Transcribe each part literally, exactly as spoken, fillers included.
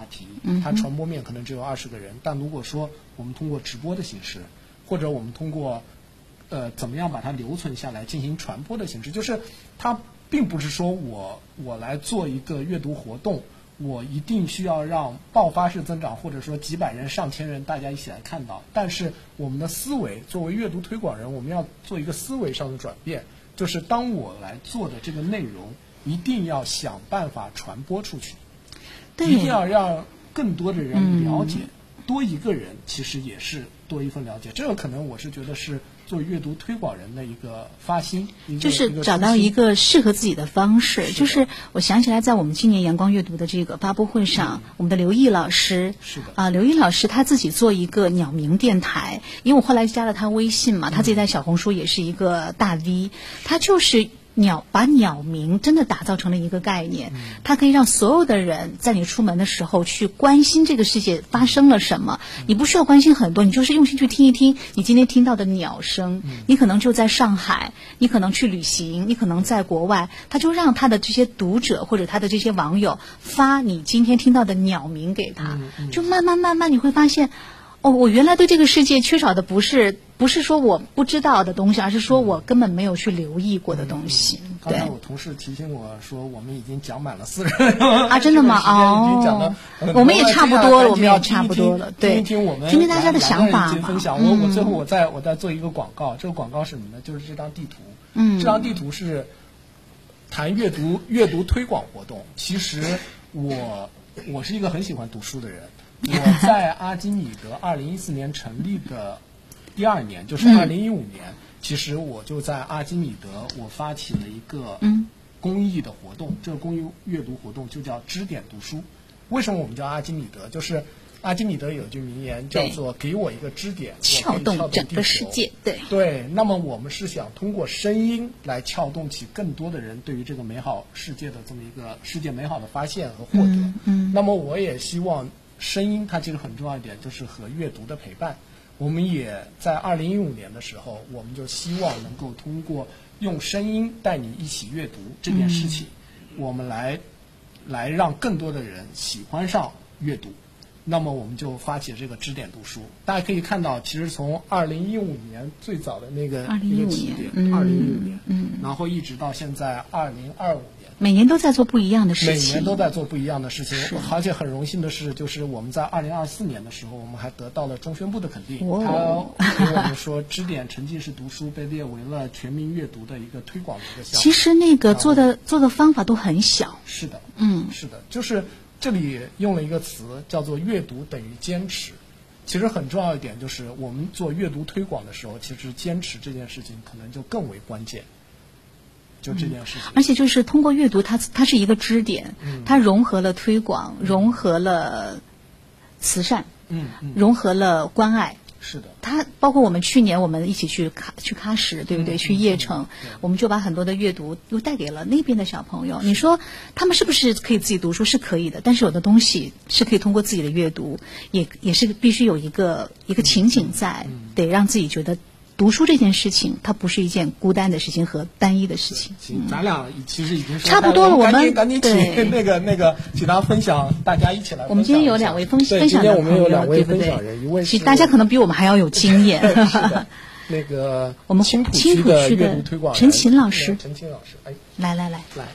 题，它传播面可能只有二十个人，但如果说我们通过直播的形式，或者我们通过呃怎么样把它留存下来进行传播的形式，就是它并不是说我我来做一个阅读活动，我一定需要让爆发式增长，或者说几百人、上千人大家一起来看到。但是我们的思维，作为阅读推广人，我们要做一个思维上的转变，就是当我来做的这个内容，一定要想办法传播出去，一定要让更多的人了解。嗯、多一个人其实也是多一份了解，这个可能我是觉得是做阅读推广人的一个发心， 就是找到一个适合自己的方式。就是我想起来，在我们今年阳光阅读的这个发布会上，嗯、我们的刘毅老师是的啊、呃，刘毅老师他自己做一个鸟鸣电台，因为我后来加了他微信嘛，他自己在小红书也是一个大 V，、嗯、他就是鸟把鸟鸣真的打造成了一个概念，嗯、它可以让所有的人在你出门的时候去关心这个世界发生了什么。嗯、你不需要关心很多，你就是用心去听一听你今天听到的鸟声。嗯、你可能就在上海，你可能去旅行，你可能在国外，他就让他的这些读者或者他的这些网友发你今天听到的鸟鸣给他，嗯嗯、就慢慢慢慢你会发现，哦，我原来对这个世界缺少的不是不是说我不知道的东西，而是说我根本没有去留意过的东西。 嗯、刚才我同事提醒我说，我们已经讲满了四十分钟啊，真的吗？ 哦， 我们也差不多了，我们也差不多了。对， 听一听我们听听大家的想法嘛。 分享。我我最后我再我再做一个广告，这个广告是什么呢？就是这张地图。嗯，这张地图是谈阅读阅读推广活动。其实我我是一个很喜欢读书的人。我在阿基米德二零一四年成立的第二年，就是二零一五年，嗯、其实我就在阿基米德，我发起了一个公益的活动，嗯、这个公益阅读活动就叫支点读书。为什么我们叫阿基米德？就是阿基米德有句名言叫做“给我一个支点， 撬动整个世界”。对对，那么我们是想通过声音来撬动起更多的人对于这个美好世界的这么一个世界美好的发现和获得。嗯嗯、那么我也希望。声音它其实很重要一点，就是和阅读的陪伴。我们也在二零一五年的时候，我们就希望能够通过用声音带你一起阅读这件事情，嗯、我们来来让更多的人喜欢上阅读。那么我们就发起这个支点读书。大家可以看到，其实从二零一五年最早的那个一个起点，二零一五年，嗯，然后一直到现在二零二五年。 每年都在做不一样的事情， 每年都在做不一样的事情，而且很荣幸的是，就是我们在二零二四年的时候，我们还得到了中宣部的肯定，哦、他给我们说，支点沉浸式读书被列为了全民阅读的一个推广的一个项目。 其实那个做的做的方法都很小， 是的， 嗯， 是的，就是这里用了一个词叫做阅读等于坚持。其实很重要一点就是，我们做阅读推广的时候，其实坚持这件事情可能就更为关键。就这件事情， 嗯、而且就是通过阅读，它它是一个支点，嗯、它融合了推广，融合了慈善， 嗯嗯、 融合了关爱。 是的， 它包括我们去年我们一起去喀去喀什，对不对？嗯、去叶城，嗯、我们就把很多的阅读又带给了那边的小朋友。你说他们是不是可以自己读书？是可以的，但是有的东西是可以通过自己的阅读，也也是必须有一个一个情景在，嗯嗯、得让自己觉得。读书这件事情，它不是一件孤单的事情和单一的事情。 行，咱俩其实已经差不多了，我们赶紧请那个那个，请大家分享，大家一起来分享。 我们今天有两位分分享的朋友，对不对？其实大家可能比我们还要有经验。 是的，那个我们青浦区的阅读推广陈琴老师， 陈琴老师，哎， 来来来来。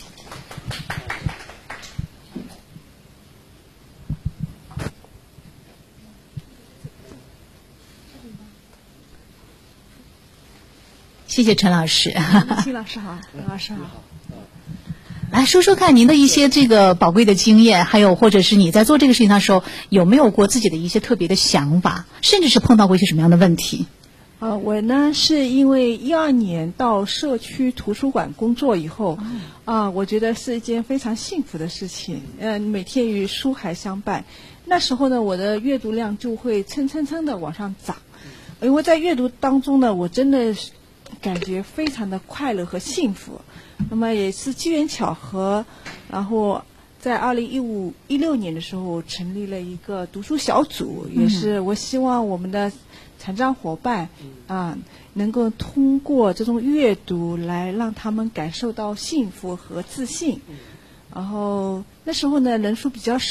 谢谢陈老师。 秦老师好，陈老师好。 来说说看您的一些这个宝贵的经验，还有或者是你在做这个事情的时候，有没有过自己的一些特别的想法，甚至是碰到过一些什么样的问题？ 呃，我呢是因为一二年到社区图书馆工作以后，啊、嗯呃，我觉得是一件非常幸福的事情。嗯、呃，每天与书海相伴。那时候呢，我的阅读量就会蹭蹭蹭的往上涨，因为在阅读当中呢，我真的是。感觉非常的快乐和幸福，那么也是机缘巧合，然后在二零一五一六年的时候成立了一个读书小组，嗯、也是我希望我们的残障伙伴啊、呃、能够通过这种阅读来让他们感受到幸福和自信。然后那时候呢人数比较少，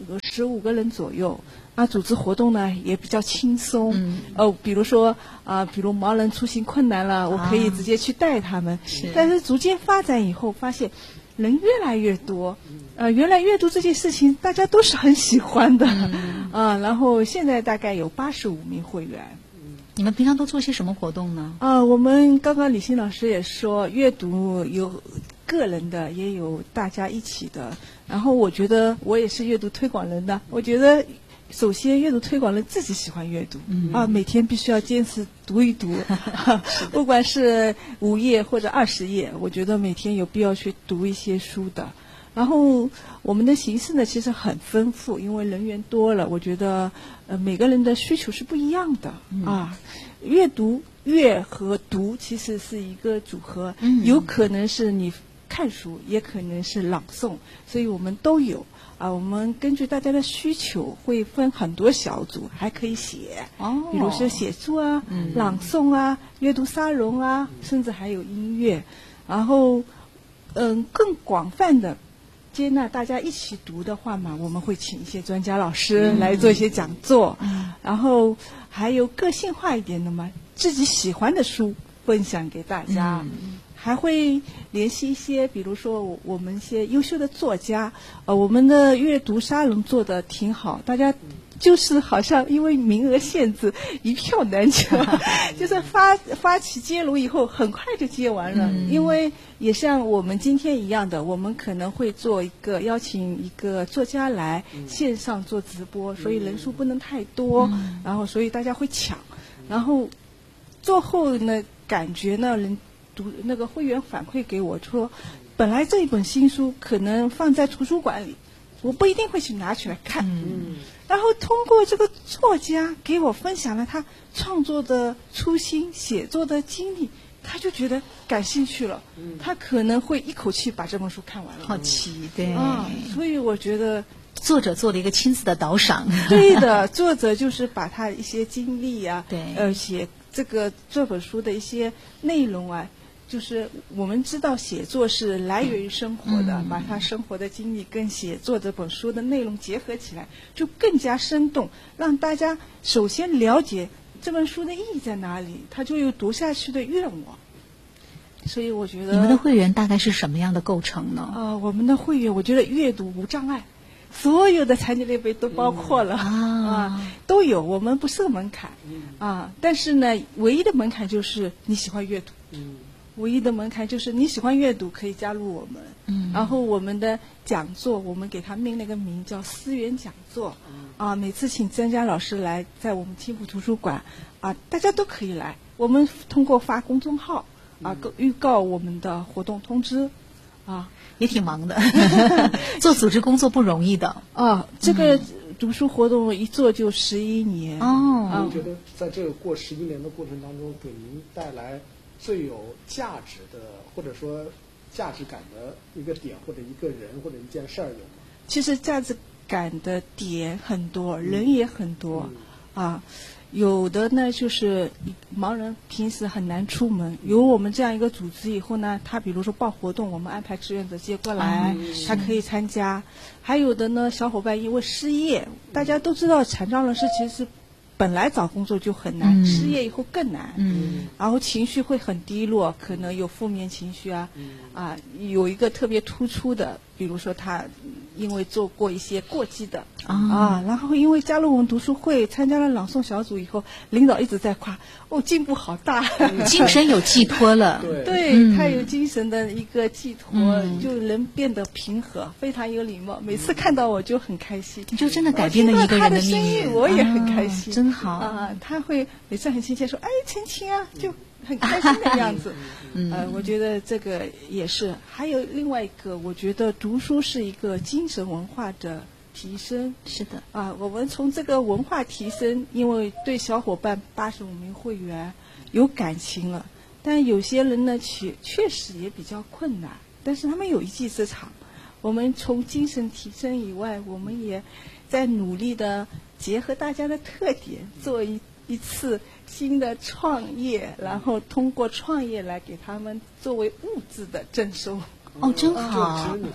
十五个人左右。啊，组织活动呢也比较轻松。 嗯， 哦，比如说啊、呃，比如盲人出行困难了，我可以直接去带他们。 是， 但是逐渐发展以后，发现人越来越多，呃，原来阅读这件事情大家都是很喜欢的。嗯、啊，然后现在大概有八十五名会员。 你们平常都做些什么活动呢？ 啊，我们刚刚李欣老师也说，阅读有个人的，也有大家一起的。然后我觉得我也是阅读推广人的，我觉得。首先，阅读推广人自己喜欢阅读、嗯、啊，每天必须要坚持读一读，不管是五页或者二十页，我觉得每天有必要去读一些书的。然后我们的形式呢，其实很丰富，因为人员多了，我觉得呃每个人的需求是不一样的、嗯、啊。阅读阅和读其实是一个组合、嗯，有可能是你看书，也可能是朗诵，所以我们都有。啊，我们根据大家的需求会分很多小组，还可以写，哦，比如说写作啊、嗯、朗诵啊、阅读沙龙啊，甚至还有音乐。然后，嗯，更广泛的接纳大家一起读的话嘛，我们会请一些专家老师来做一些讲座，嗯、然后还有个性化一点的嘛，自己喜欢的书分享给大家。嗯，还会联系一些，比如说我们一些优秀的作家，呃，我们的阅读沙龙做的挺好，大家就是好像因为名额限制，一票难求，就是发发起接龙以后，很快就接完了。嗯、因为也像我们今天一样的，我们可能会做一个邀请一个作家来线上做直播，所以人数不能太多，嗯、然后所以大家会抢，然后最后呢，感觉呢人。读那个会员反馈给我说，本来这一本新书可能放在图书馆里，我不一定会去拿起来看。嗯，然后通过这个作家给我分享了他创作的初心、写作的经历，他就觉得感兴趣了。嗯，他可能会一口气把这本书看完了。 好奇，对啊，所以我觉得作者做了一个亲自的导赏。 对的，作者就是把他一些经历啊， 对， 呃，写这个这本书的一些内容啊。就是我们知道写作是来源于生活的，嗯、把他生活的经历跟写作这本书的内容结合起来，就更加生动，让大家首先了解这本书的意义在哪里，他就有读下去的愿望。所以我觉得你们的会员大概是什么样的构成呢？ 啊、呃，我们的会员，我觉得阅读无障碍，所有的残疾类别都包括了、嗯、啊, 啊，都有，我们不设门槛啊，但是呢，唯一的门槛就是你喜欢阅读。嗯。唯一的门槛就是你喜欢阅读，可以加入我们。嗯，然后我们的讲座，我们给它命了个名叫思源讲座。嗯，啊，每次请专家老师来，在我们青浦图书馆，啊，大家都可以来。我们通过发公众号，啊，预告我们的活动通知。啊， 也挺忙的，做组织工作不容易的。 啊，这个读书活动一做就十一年。 哦，我觉得在这个过十一年的过程当中，给您带来最有价值的，或者说价值感的一个点，或者一个人，或者一件事儿有吗？ 其实价值感的点很多，嗯、人也很多、嗯、啊。有的呢，就是盲人平时很难出门，有我们这样一个组织以后呢，他比如说报活动，我们安排志愿者接过来，嗯、他可以参加。还有的呢，小伙伴因为失业，大家都知道残障人士其实本来找工作就很难，嗯、失业以后更难，嗯，然后情绪会很低落，可能有负面情绪啊，嗯、啊，有一个特别突出的，比如说他因为做过一些过激的、哦、啊，然后因为加入我们读书会，参加了朗诵小组以后，领导一直在夸，哦，进步好大， 精神有寄托了， 对，对、嗯、他有精神的一个寄托，嗯、就人变得平和，非常有礼貌，每次看到我就很开心， 你就真的改变了一个人的命运， 我也很开心， 啊、真好啊！他会每次很亲切说：“哎，陈晴啊！”就很开心的样子。嗯，呃，我觉得这个也是。还有另外一个，我觉得读书是一个精神文化的提升。 是的。啊， 我们从这个文化提升，因为对小伙伴八十五名会员有感情了，但有些人呢，确确实也比较困难，但是他们有一技之长。我们从精神提升以外，我们也在努力的结合大家的特点，做一一次新的创业，然后通过创业来给他们作为物质的赠收。 哦，真好。 就其实你看，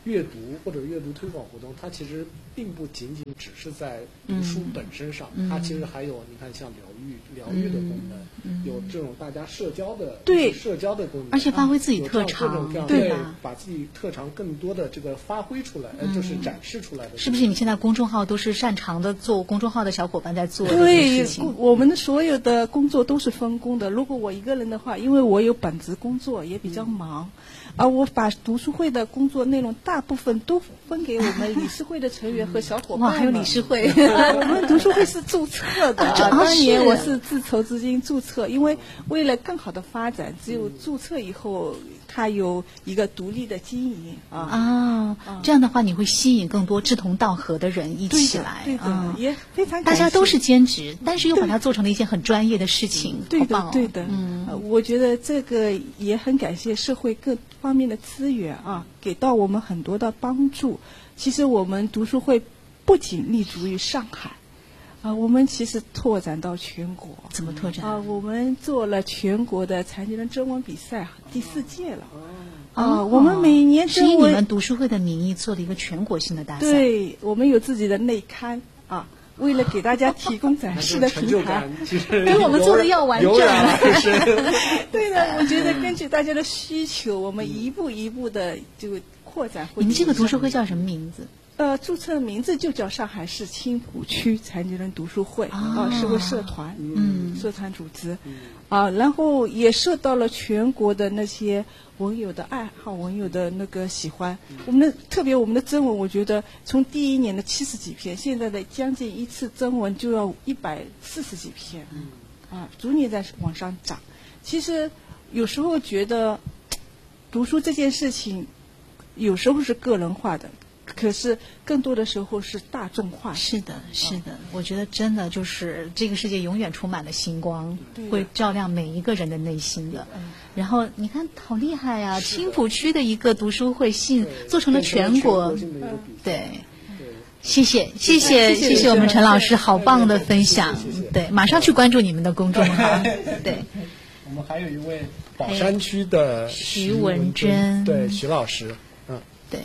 阅读或者阅读推广活动，它其实并不仅仅只是在读书本身上， 嗯、 它其实还有你看像疗愈、疗愈的功能， 嗯、 有这种大家社交的对社交的功能， 而且发挥自己特长， 对吧？ 把自己特长更多的这个发挥出来，嗯、就是展示出来的。 是不是你现在公众号都是擅长的做公众号的小伙伴在做的对， 事情？ 我们的所有的工作都是分工的。如果我一个人的话，因为我有本职工作，也比较忙。嗯而我把读书会的工作内容大部分都分给我们理事会的成员和小伙伴。 哇，还有理事会！ 我们读书会是注册的，啊、当年我是自筹资金注册，因为为了更好的发展，只有注册以后，它有一个独立的经营啊。 啊，啊这样的话你会吸引更多志同道合的人一起来。 对的，对的啊、 也非常大家都是兼职，但是又把它做成了一件很专业的事情。 对的， 哦、 对的。 嗯、 呃，我觉得这个也很感谢社会各方面的资源啊，给到我们很多的帮助。其实我们读书会不仅立足于上海，啊、呃，我们其实拓展到全国。 怎么拓展？ 啊、呃，我们做了全国的残疾人征文比赛第四届了。 啊、 呃，我们每年是以你们读书会的名义做了一个全国性的大赛。 对，我们有自己的内刊啊。为了给大家提供展示的平台， 比我们做的要完整。 对的，我觉得根据大家的需求，我们一步一步的就扩展。 你们这个读书会叫什么名字？ 呃，注册名字就叫上海市青浦区残疾人读书会啊、呃，是个社团， 嗯， 社团组织，啊、呃，然后也受到了全国的那些文友的爱好，文友的那个喜欢。我们的特别我们的征文，我觉得从第一年的七十几篇，现在的将近一次征文就要一百四十几篇，啊，逐年在往上涨。其实有时候觉得读书这件事情，有时候是个人化的。可是更多的时候是大众化。 是的，是的，我觉得真的就是这个世界永远充满了星光，会照亮每一个人的内心的。然后你看，好厉害呀！青浦区的一个读书会信做成了全国，对。谢谢，谢谢，谢谢我们陈老师好棒的分享。对，马上去关注你们的公众号。对。 我们还有一位宝山区的徐文珍， 对，徐老师，嗯， 对。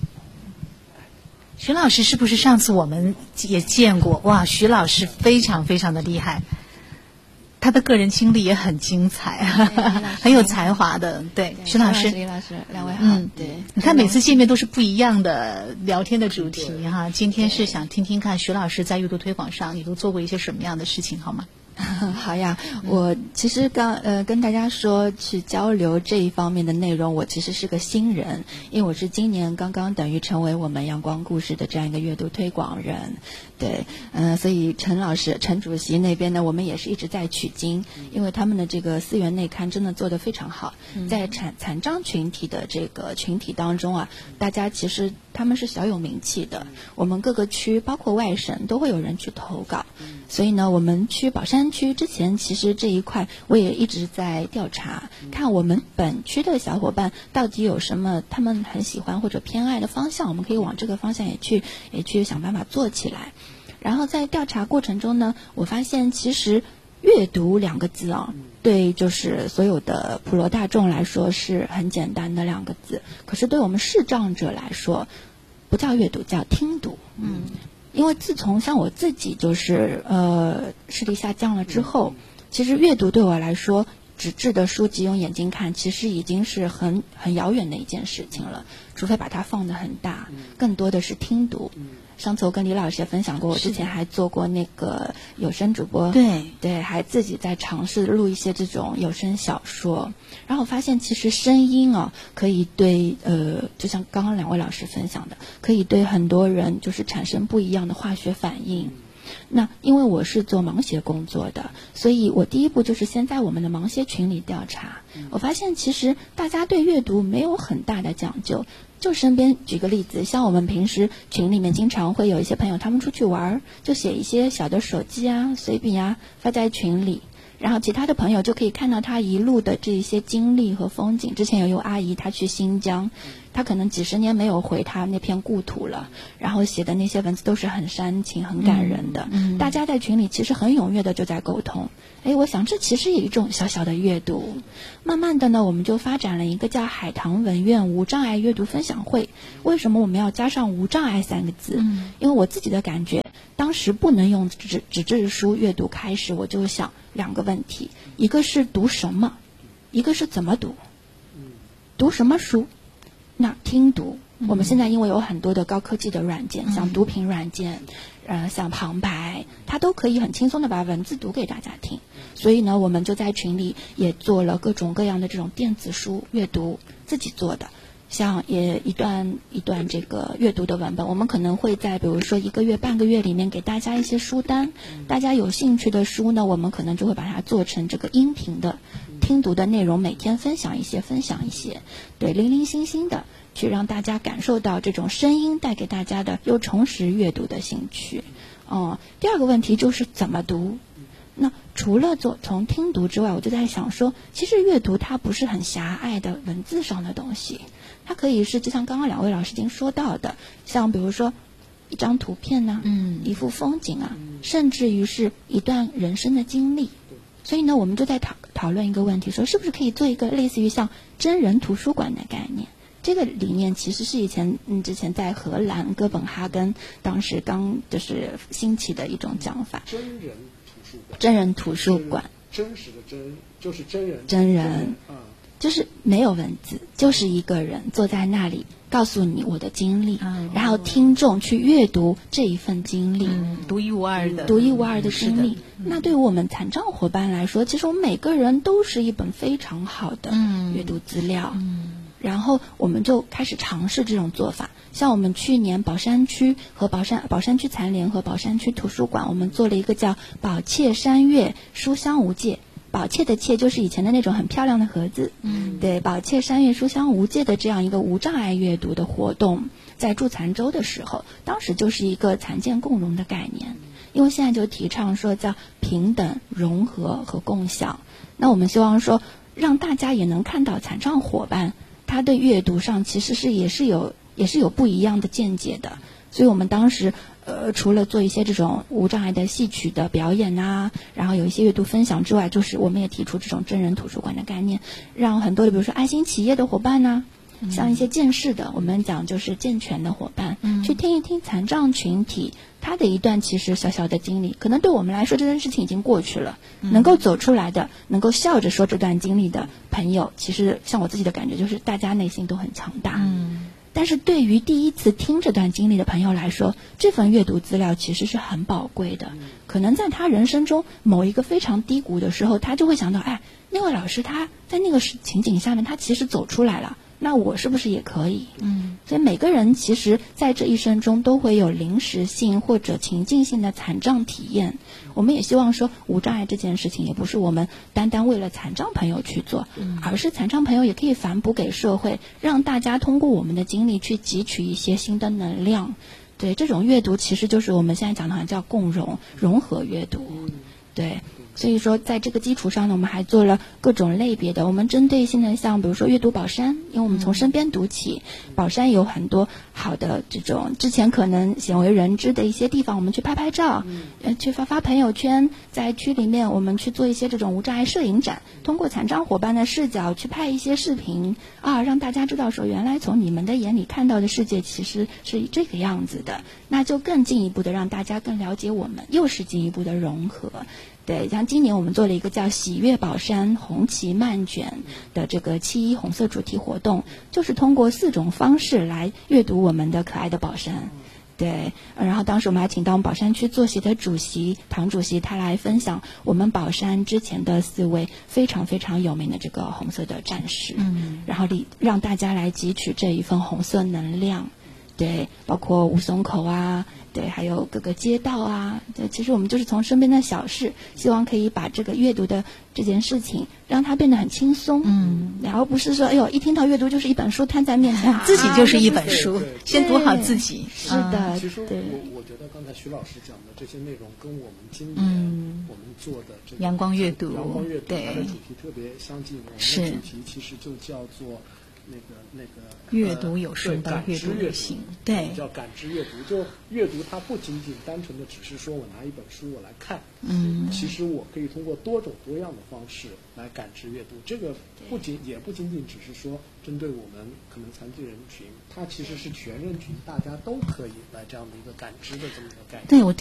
徐老师是不是上次我们也见过？哇，徐老师非常非常的厉害，他的个人经历也很精彩，很有才华的。对，徐老师， 李老师，两位好。 嗯，对，你看每次见面都是不一样的聊天的主题哈。今天是想听听看徐老师在阅读推广上，你都做过一些什么样的事情，好吗？ 好呀，我其实刚呃跟大家说去交流这一方面的内容，我其实是个新人，因为我是今年刚刚等于成为我们阳光故事的这样一个阅读推广人，对，嗯、呃，所以陈老师、陈主席那边呢，我们也是一直在取经，因为他们的这个思源内刊真的做得非常好，在残残障群体的这个群体当中啊，大家其实他们是小有名气的，我们各个区包括外省都会有人去投稿，所以呢，我们区宝山区之前其实这一块我也一直在调查，看我们本区的小伙伴到底有什么他们很喜欢或者偏爱的方向，我们可以往这个方向也去也去想办法做起来。然后在调查过程中呢，我发现其实阅读两个字啊，对就是所有的普罗大众来说是很简单的两个字，可是对我们视障者来说不叫阅读，叫听读。嗯，因为自从像我自己就是呃视力下降了之后，其实阅读对我来说，纸质的书籍用眼睛看其实已经是很很遥远的一件事情了，除非把它放得很大，更多的是听读。上次我跟李老师也分享过，我之前还做过那个有声主播， 对对，还自己在尝试录一些这种有声小说。然后我发现其实声音啊，可以对呃，就像刚刚两位老师分享的，可以对很多人就是产生不一样的化学反应。那因为我是做盲协工作的，所以我第一步就是先在我们的盲协群里调查。我发现其实大家对阅读没有很大的讲究。就身边举个例子，像我们平时群里面经常会有一些朋友，他们出去玩，就写一些小的手机啊、随笔啊发在群里， 然后其他的朋友就可以看到他一路的这些经历和风景。之前有一位阿姨，她去新疆，她可能几十年没有回她那片故土了，然后写的那些文字都是很煽情很感人的、嗯嗯、大家在群里其实很踊跃的就在沟通。哎，我想这其实也一种小小的阅读。慢慢的呢，我们就发展了一个叫海棠文苑无障碍阅读分享会。为什么我们要加上无障碍三个字、嗯、因为我自己的感觉，当时不能用纸纸质书阅读开始，我就想两个问题，一个是读什么，一个是怎么读。读什么书？那听读，我们现在因为有很多的高科技的软件，像读屏软件，呃，像旁白，它都可以很轻松的把文字读给大家听。所以呢，我们就在群里也做了各种各样的这种电子书阅读，自己做的。像也一段一段这个阅读的文本，我们可能会在比如说一个月半个月里面给大家一些书单，大家有兴趣的书呢，我们可能就会把它做成这个音频的听读的内容，每天分享一些分享一些，对，零零星星的去让大家感受到这种声音带给大家的又重拾阅读的兴趣。哦、嗯，第二个问题就是怎么读。那除了做从听读之外，我就在想说，其实阅读它不是很狭隘的文字上的东西，它可以是就像刚刚两位老师已经说到的，像比如说一张图片呢、啊，嗯，一幅风景啊，甚至于是一段人生的经历。所以呢，我们就在讨讨论一个问题，说是不是可以做一个类似于像真人图书馆的概念。这个理念其实是以前嗯之前在荷兰哥本哈根当时刚就是兴起的一种讲法。 真人图书馆。 真人图书馆。 真实的真就是真人。 真人。 嗯。 就是没有文字，就是一个人坐在那里告诉你我的经历、嗯、然后听众去阅读这一份经历、 嗯、独一无二的独一无二的经历、嗯、那对于我们残障伙伴来说，其实我们每个人都是一本非常好的阅读资料、嗯、然后我们就开始尝试这种做法。像我们去年宝山区和宝山宝山区残联和宝山区图书馆，我们做了一个叫宝切山月书香无界，宝切的切就是以前的那种很漂亮的盒子，嗯，对，宝切山月书香无界的这样一个无障碍阅读的活动，在助残周的时候，当时就是一个残健共融的概念，因为现在就提倡说叫平等、融合和共享。那我们希望说，让大家也能看到残障伙伴他对阅读上其实是也是有也是有不一样的见解的，所以我们当时。呃，除了做一些这种无障碍的戏曲的表演啊，然后有一些阅读分享之外，就是我们也提出这种真人图书馆的概念，让很多的比如说爱心企业的伙伴呢、啊嗯，像一些健视的，我们讲就是健全的伙伴、嗯，去听一听残障群体他的一段其实小小的经历，可能对我们来说这件事情已经过去了，嗯、能够走出来的，能够笑着说这段经历的朋友，其实像我自己的感觉就是大家内心都很强大。嗯。但是对于第一次听这段经历的朋友来说，这份阅读资料其实是很宝贵的。可能在他人生中某一个非常低谷的时候，他就会想到，哎，那位老师他在那个情景下面，他其实走出来了，那我是不是也可以？嗯，所以每个人其实在这一生中都会有临时性或者情境性的残障体验。我们也希望说，无障碍这件事情也不是我们单单为了残障朋友去做，嗯、而是残障朋友也可以反哺给社会，让大家通过我们的经历去汲取一些新的能量。对，这种阅读其实就是我们现在讲的好像叫共融、融合阅读。对。所以说在这个基础上呢，我们还做了各种类别的，我们针对性的像比如说阅读宝山，因为我们从身边读起，嗯、宝山有很多好的这种之前可能鲜为人知的一些地方，我们去拍拍照，嗯、呃，去发发朋友圈，在区里面我们去做一些这种无障碍摄影展，通过残障伙伴的视角去拍一些视频啊，让大家知道说原来从你们的眼里看到的世界其实是这个样子的，那就更进一步的让大家更了解我们，又是进一步的融合。对，像今年我们做了一个叫喜悦宝山红旗漫卷的这个七一红色主题活动，就是通过四种方式来阅读我们的可爱的宝山。对，然后当时我们还请到我们宝山区作协的主席唐主席，他来分享我们宝山之前的四位非常非常有名的这个红色的战士，嗯，然后里让大家来汲取这一份红色能量。 对，包括吴淞口啊，对，还有各个街道啊，对，其实我们就是从身边的小事，希望可以把这个阅读的这件事情让它变得很轻松， 嗯， 然后不是说，哎呦，一听到阅读就是一本书摊在面前， 自己就是一本对书对对， 先读好自己。 是的， 其实对。 我我觉得刚才徐老师讲的这些内容，跟我们今年嗯我们做的这个阳光阅读阳光阅读对它的主题特别相近。我们是的主题其实就叫做那个那个阅读有声的的阅读阅有形对叫感知阅读。就阅读它不仅仅单纯的只是说我拿一本书我来看， 嗯， 其实我可以通过多种多样的方式来感知阅读。这个不仅也不仅仅只是说针对我们可能残疾人群，它其实是全人群，大家都可以来这样的一个感知的这么一个概念。 对我。